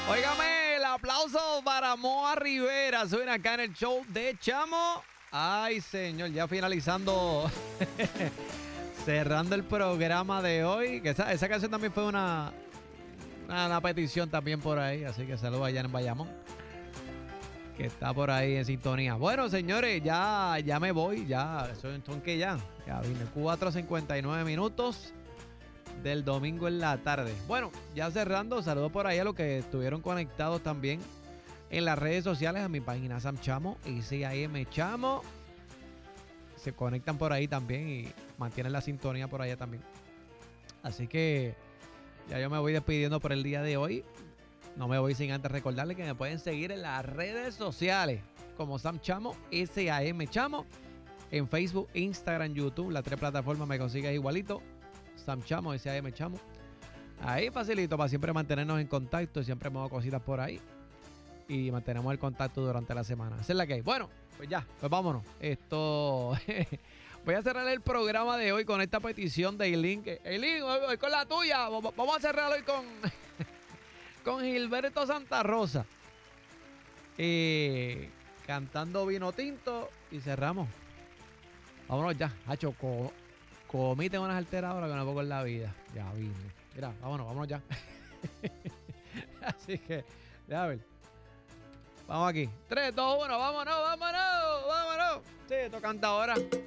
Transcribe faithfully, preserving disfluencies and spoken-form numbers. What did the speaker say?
Óigame, el aplauso para Moa Rivera. Suena acá en el show de Chamo. Ay, señor, ya finalizando, cerrando el programa de hoy. Que esa, esa canción también fue una, una, una petición también por ahí. Así que saludos allá en Bayamón, que está por ahí en sintonía. Bueno, señores, ya, ya me voy. Ya, son, son que ya. Ya vine. cuatro cincuenta y nueve minutos del domingo en la tarde. Bueno, ya cerrando, saludo por ahí a los que estuvieron conectados también en las redes sociales, a mi página Sam Chamo y C I M Chamo. Se conectan por ahí también y mantienen la sintonía por allá también. Así que ya yo me voy despidiendo por el día de hoy. No me voy sin antes recordarles que me pueden seguir en las redes sociales como Sam Chamo, S A M Chamo, en Facebook, Instagram, YouTube. Las tres plataformas me consigues igualito. Sam Chamo, S A M Chamo. Ahí facilito para siempre mantenernos en contacto. Siempre muevo cositas por ahí. Y mantenemos el contacto durante la semana. Esa es la que hay. Bueno, pues ya, pues vámonos. Esto. Voy a cerrar el programa de hoy con esta petición de Eileen. Eileen, hoy, hoy con la tuya. Vamos a cerrar hoy con, con Gilberto Santa Rosa. Eh, cantando Vino Tinto. Y cerramos. Vámonos ya. Hacho, co comí tengo unas alteradoras que no puedo en la vida. Ya vine. Mira, vámonos, vámonos ya. Así que, déjame ver. Vamos aquí. tres, dos, uno, vámonos, vámonos, vámonos. Sí, esto canta ahora.